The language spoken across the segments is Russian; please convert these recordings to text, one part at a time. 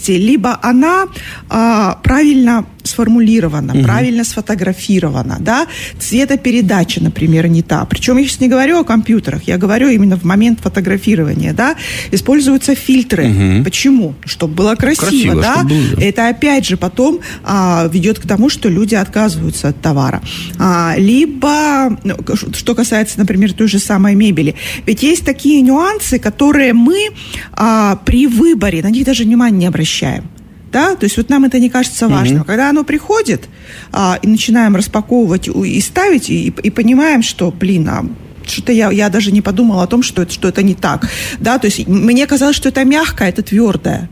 видите, либо она правильно сформулирована, правильно сфотографирована, да, цветопередача, например, не та. Причем я сейчас не говорю о компьютерах, я говорю именно в момент фотографирования, да, используются фильтры. Почему? Чтобы было красиво, да. Это опять же потом ведет к тому, что люди отказываются от товара. Либо, что касается, например, той же самой мебели, ведь есть такие нюансы, которые мы при выборе, на них даже внимания не обращаем. Да? То есть вот нам это не кажется важным. Когда оно приходит, и начинаем распаковывать и ставить, и понимаем, что, что-то я даже не подумала о том, что это не так. Да? То есть мне казалось, что это мягкое, это твердое.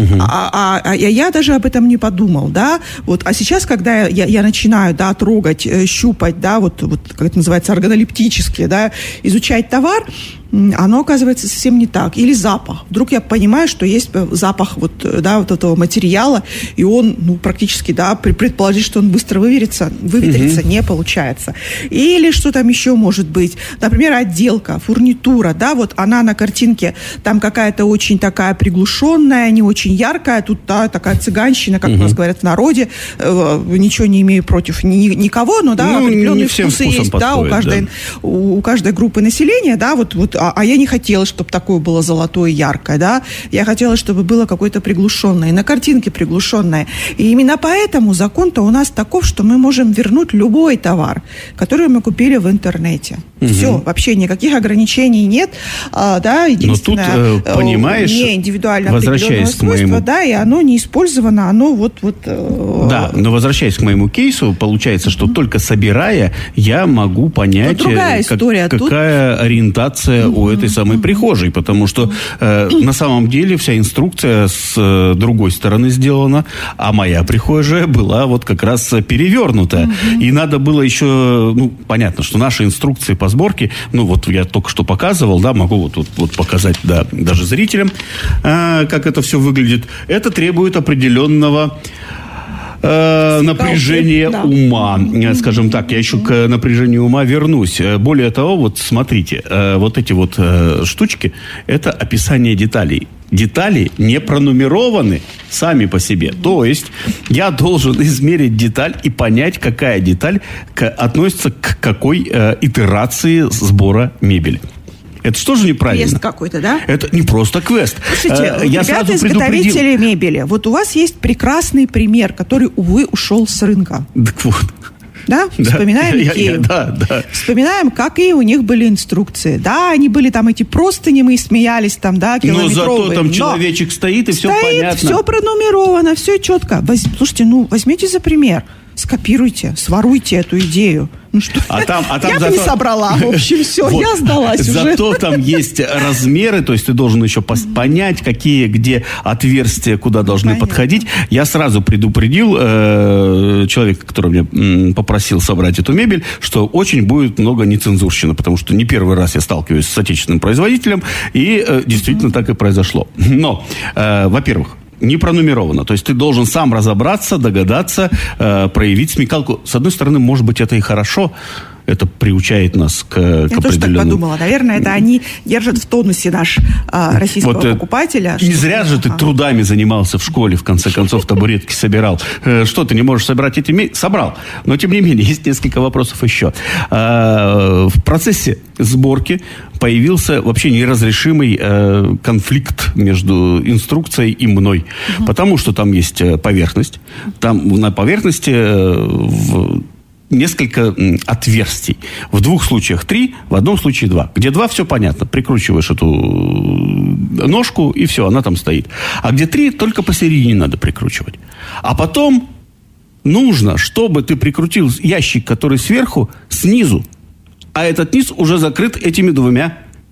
Я даже об этом не подумал, да, вот, а сейчас, когда я начинаю, да, трогать, щупать, да, вот, как это называется, органолептически, да, изучать товар, оно оказывается совсем не так. Или запах. Вдруг я понимаю, что есть запах вот этого материала, и он, практически, да, предположить, что он быстро выветрится не получается. Или что там еще может быть? Например, отделка, фурнитура, да, вот она на картинке, там какая-то очень такая приглушенная, не очень яркая, тут, да, такая цыганщина, как у нас говорят в народе, ничего не имею против никого, но, да, определенные вкусы есть, подходит, да, у каждой группы населения, да, вот а я не хотела, чтобы такое было золотое и яркое, да, я хотела, чтобы было какое-то приглушенное, на картинке приглушенное. И именно поэтому закон-то у нас таков, что мы можем вернуть любой товар, который мы купили в интернете. Все, вообще никаких ограничений нет, да, единственное, но тут, понимаешь, не индивидуально определенного свойства, да, и оно не использовано, оно вот... Да, но возвращаясь к моему кейсу, получается, что только собирая, я могу понять, какая ориентация у этой самой прихожей, потому что на самом деле вся инструкция с другой стороны сделана, а моя прихожая была вот как раз перевернутая. И надо было еще, понятно, что наши инструкции по сборке, вот я только что показывал, да, могу вот показать, да, даже зрителям, как это все выглядит. Это требует определенного напряжение ума, скажем так. Я еще к напряжению ума вернусь. Более того, вот смотрите, вот эти вот штучки, это описание деталей. Детали не пронумерованы сами по себе. То есть я должен измерить деталь и понять, какая деталь относится к какой итерации сбора мебели. Это что же неправильно? Квест какой-то, да? Это не просто квест. Слушайте, ребята-изготовители мебели, вот у вас есть прекрасный пример, который, увы, ушел с рынка. Так вот. Да? Вспоминаем Икею. Да. Вспоминаем, какие у них были инструкции. Да, они были там эти простыни, мы смеялись там, да, километровые. Но зато там человечек стоит, и все понятно. Все пронумеровано, все четко. Слушайте, возьмите за пример. Скопируйте, своруйте эту идею. Я бы не собрала, в общем, все, я сдалась уже. Зато там есть размеры, то есть ты должен еще понять, где отверстия, куда должны подходить. Я сразу предупредил человека, который меня попросил собрать эту мебель, что очень будет много нецензурщины, потому что не первый раз я сталкиваюсь с отечественным производителем, и действительно так и произошло. Но, во-первых, не пронумеровано. То есть ты должен сам разобраться, догадаться, проявить смекалку. С одной стороны, может быть, это и хорошо. Это приучает нас к определенному... Я тоже так подумала. Наверное, это они держат в тонусе наш российского покупателя. Не зря же ты трудами занимался в школе, в конце концов, табуретки собирал. Что, ты не можешь собирать эти... Собрал. Но, тем не менее, есть несколько вопросов еще. В процессе сборки появился вообще неразрешимый конфликт между инструкцией и мной. Потому что там есть поверхность. Там на поверхности... несколько отверстий. В 2 случаях 3, в одном случае 2. Где 2, все понятно. Прикручиваешь эту ножку, и все, она там стоит. А где 3, только посередине надо прикручивать. А потом нужно, чтобы ты прикрутил ящик, который сверху, снизу. А этот низ уже закрыт этими 2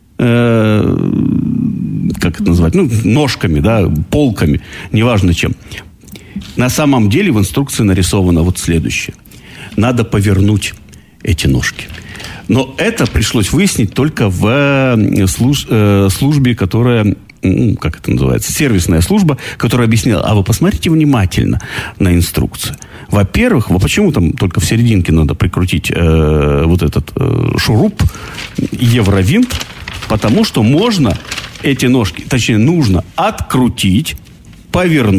как это назвать? Ножками, да, полками. Неважно чем. На самом деле в инструкции нарисовано вот следующее. Надо повернуть эти ножки. Но это пришлось выяснить только в службе, которая, как это называется, сервисная служба, которая объяснила, а вы посмотрите внимательно на инструкцию. Во-первых, почему там только в серединке надо прикрутить вот этот шуруп, евровинт, потому что можно эти ножки, точнее, нужно открутить, повернуть,